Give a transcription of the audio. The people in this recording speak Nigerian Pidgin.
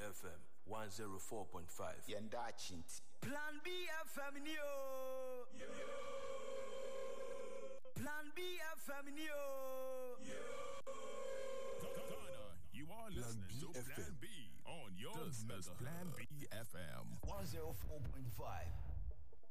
FM 104.5. Yanda Chinti. Plan B FM Neo. Plan B FM Neo. Ghana, you are listening to Plan B on your Mega Plan B FM 104.5.